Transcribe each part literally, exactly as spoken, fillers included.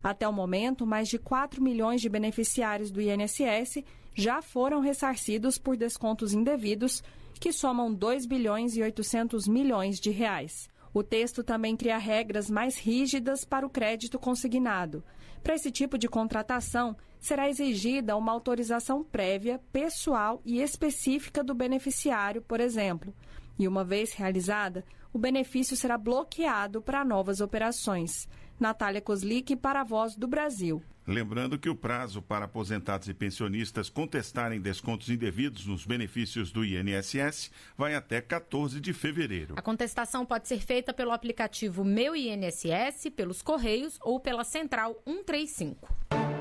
Até o momento, mais de quatro milhões de beneficiários do I N S S já foram ressarcidos por descontos indevidos, que somam dois bilhões e oitocentos milhões de reais. O texto também cria regras mais rígidas para o crédito consignado. Para esse tipo de contratação, será exigida uma autorização prévia, pessoal e específica do beneficiário, por exemplo. E uma vez realizada, o benefício será bloqueado para novas operações. Natália Kozlik, para a Voz do Brasil. Lembrando que o prazo para aposentados e pensionistas contestarem descontos indevidos nos benefícios do I N S S vai até quatorze de fevereiro. A contestação pode ser feita pelo aplicativo Meu I N S S, pelos Correios ou pela Central cento e trinta e cinco.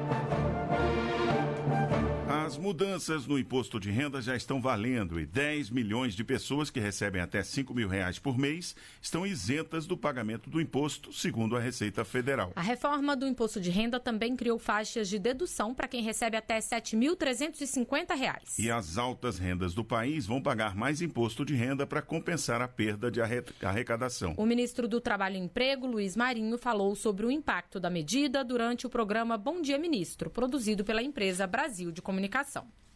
As mudanças no imposto de renda já estão valendo e dez milhões de pessoas que recebem até cinco mil reais por mês estão isentas do pagamento do imposto, segundo a Receita Federal. A reforma do imposto de renda também criou faixas de dedução para quem recebe até sete mil trezentos e cinquenta reais. E as altas rendas do país vão pagar mais imposto de renda para compensar a perda de arrecadação. O ministro do Trabalho e Emprego, Luiz Marinho, falou sobre o impacto da medida durante o programa Bom Dia Ministro, produzido pela empresa Brasil de Comunicação.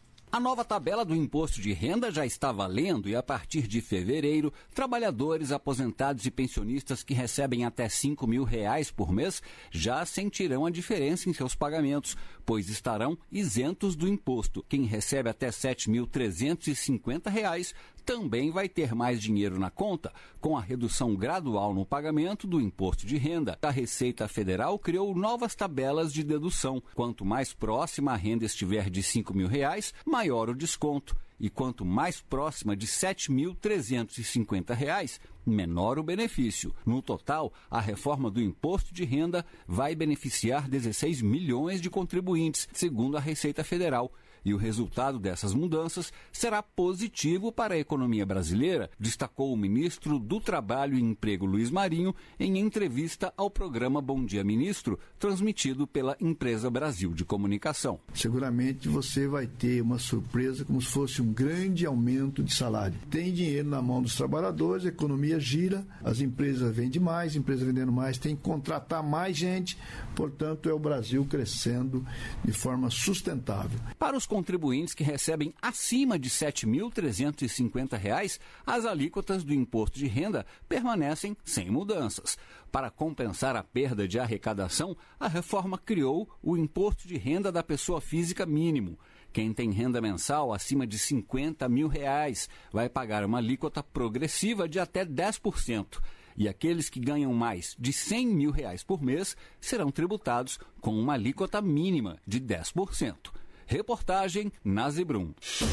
A nova tabela do imposto de renda já está valendo e, a partir de fevereiro, trabalhadores, aposentados e pensionistas que recebem até cinco mil reais por mês já sentirão a diferença em seus pagamentos, pois estarão isentos do imposto. Quem recebe até sete mil trezentos e cinquenta reais também vai ter mais dinheiro na conta, com a redução gradual no pagamento do imposto de renda. A Receita Federal criou novas tabelas de dedução. Quanto mais próxima a renda estiver de cinco mil reais, maior o desconto. E quanto mais próxima de sete mil trezentos e cinquenta reais, menor o benefício. No total, a reforma do imposto de renda vai beneficiar dezesseis milhões de contribuintes, segundo a Receita Federal. E o resultado dessas mudanças será positivo para a economia brasileira, destacou o ministro do Trabalho e Emprego, Luiz Marinho, em entrevista ao programa Bom Dia Ministro, transmitido pela empresa Brasil de Comunicação. Seguramente você vai ter uma surpresa como se fosse um grande aumento de salário. Tem dinheiro na mão dos trabalhadores, a economia gira, as empresas vendem mais, empresas vendendo mais, tem que contratar mais gente, portanto é o Brasil crescendo de forma sustentável. Para os contribuintes que recebem acima de sete mil trezentos e cinquenta reais, as alíquotas do imposto de renda permanecem sem mudanças. Para compensar a perda de arrecadação, a reforma criou o imposto de renda da pessoa física mínimo. Quem tem renda mensal acima de cinquenta mil reais vai pagar uma alíquota progressiva de até dez por cento. E aqueles que ganham mais de cem mil reais por mês serão tributados com uma alíquota mínima de dez por cento. Reportagem Nazi Brum.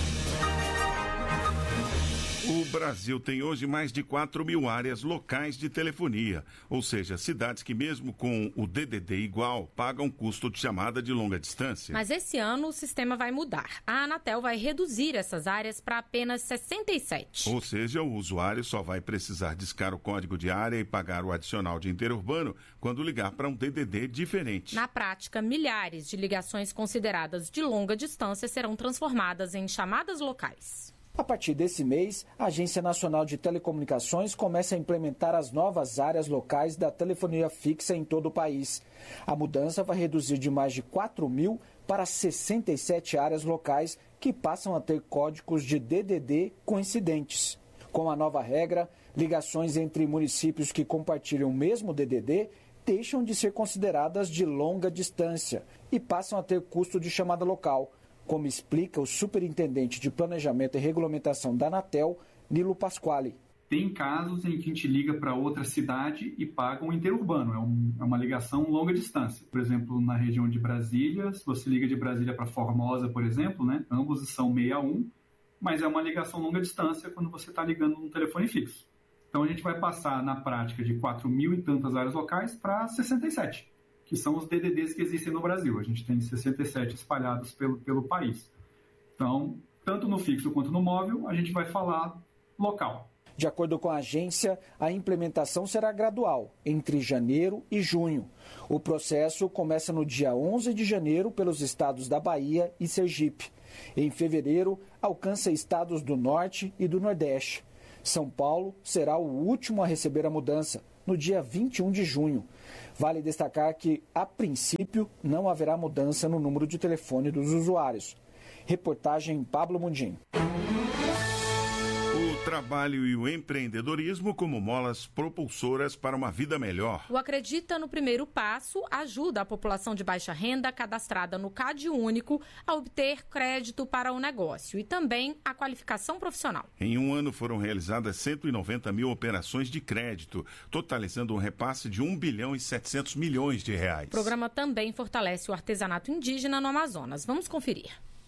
O Brasil tem hoje mais de quatro mil áreas locais de telefonia, ou seja, cidades que mesmo com o D D D igual, pagam custo de chamada de longa distância. Mas esse ano o sistema vai mudar. A Anatel vai reduzir essas áreas para apenas sessenta e sete. Ou seja, o usuário só vai precisar discar o código de área e pagar o adicional de interurbano quando ligar para um D D D diferente. Na prática, milhares de ligações consideradas de longa distância serão transformadas em chamadas locais. A partir desse mês, a Agência Nacional de Telecomunicações começa a implementar as novas áreas locais da telefonia fixa em todo o país. A mudança vai reduzir de mais de quatro mil para sessenta e sete áreas locais que passam a ter códigos de D D D coincidentes. Com a nova regra, ligações entre municípios que compartilham o mesmo D D D deixam de ser consideradas de longa distância e passam a ter custo de chamada local, como explica o superintendente de Planejamento e Regulamentação da Anatel, Nilo Pasquale. Tem casos em que a gente liga para outra cidade e paga um interurbano, é, um, é uma ligação longa distância. Por exemplo, na região de Brasília, se você liga de Brasília para Formosa, por exemplo, né, ambos são sessenta e um, mas é uma ligação longa distância quando você está ligando num telefone fixo. Então a gente vai passar na prática de quatro mil e tantas áreas locais para sessenta e sete. Que são os D D Ds que existem no Brasil. A gente tem sessenta e sete espalhados pelo, pelo país. Então, tanto no fixo quanto no móvel, a gente vai falar local. De acordo com a agência, a implementação será gradual, entre janeiro e junho. O processo começa no dia onze de janeiro pelos estados da Bahia e Sergipe. Em fevereiro, alcança estados do Norte e do Nordeste. São Paulo será o último a receber a mudança, no dia vinte e um de junho. Vale destacar que, a princípio, não haverá mudança no número de telefone dos usuários. Reportagem Pablo Mundim. O trabalho e o empreendedorismo como molas propulsoras para uma vida melhor. O Acredita no Primeiro Passo ajuda a população de baixa renda cadastrada no CAD Único a obter crédito para o negócio e também a qualificação profissional. Em um ano foram realizadas cento e noventa mil operações de crédito, totalizando um repasse de um bilhão e setecentos milhões de reais. O programa também fortalece o artesanato indígena no Amazonas. Vamos conferir.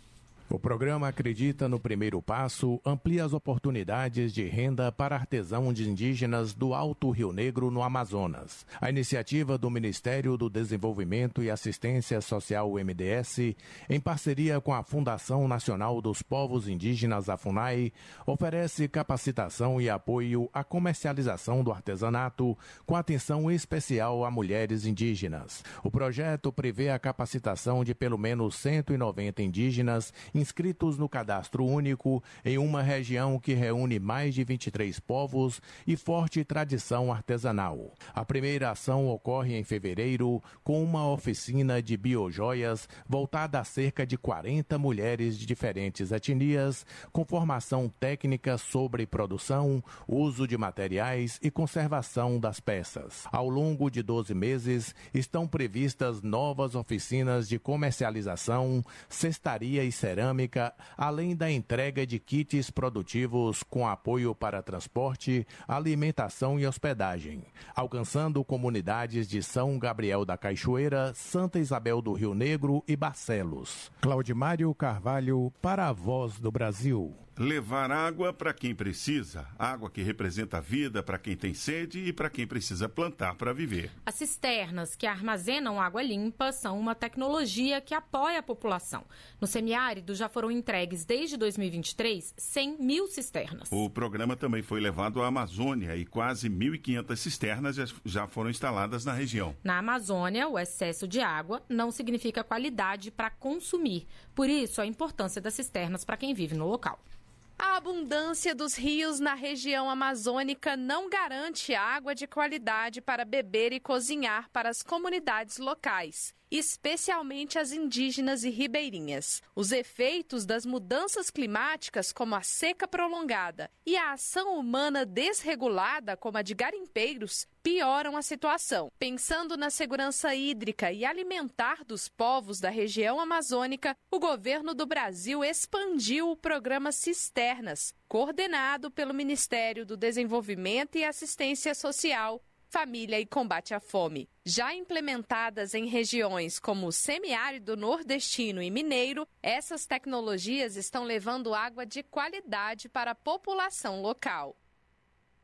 O programa Acredita no Primeiro Passo amplia as oportunidades de renda para artesãos indígenas do Alto Rio Negro, no Amazonas. A iniciativa do Ministério do Desenvolvimento e Assistência Social, o M D S, em parceria com a Fundação Nacional dos Povos Indígenas, a FUNAI, oferece capacitação e apoio à comercialização do artesanato, com atenção especial a mulheres indígenas. O projeto prevê a capacitação de pelo menos cento e noventa indígenas inscritos no Cadastro Único em uma região que reúne mais de vinte e três povos e forte tradição artesanal. A primeira ação ocorre em fevereiro com uma oficina de biojoias voltada a cerca de quarenta mulheres de diferentes etnias, com formação técnica sobre produção, uso de materiais e conservação das peças. Ao longo de doze meses, estão previstas novas oficinas de comercialização, cestaria e cerâmica, além da entrega de kits produtivos com apoio para transporte, alimentação e hospedagem, alcançando comunidades de São Gabriel da Cachoeira, Santa Isabel do Rio Negro e Barcelos. Claudimário Carvalho, para a Voz do Brasil. Levar água para quem precisa, água que representa a vida para quem tem sede e para quem precisa plantar para viver. As cisternas que armazenam água limpa são uma tecnologia que apoia a população. No semiárido já foram entregues desde dois mil e vinte e três cem mil cisternas. O programa também foi levado à Amazônia e quase mil e quinhentas cisternas já foram instaladas na região. Na Amazônia, o excesso de água não significa qualidade para consumir. Por isso, a importância das cisternas para quem vive no local. A abundância dos rios na região amazônica não garante água de qualidade para beber e cozinhar para as comunidades locais, especialmente as indígenas e ribeirinhas. Os efeitos das mudanças climáticas, como a seca prolongada e a ação humana desregulada, como a de garimpeiros, pioram a situação. Pensando na segurança hídrica e alimentar dos povos da região amazônica, o governo do Brasil expandiu o programa Cisternas, coordenado pelo Ministério do Desenvolvimento e Assistência Social, Família e Combate à Fome. Já implementadas em regiões como o semiárido nordestino e mineiro, essas tecnologias estão levando água de qualidade para a população local.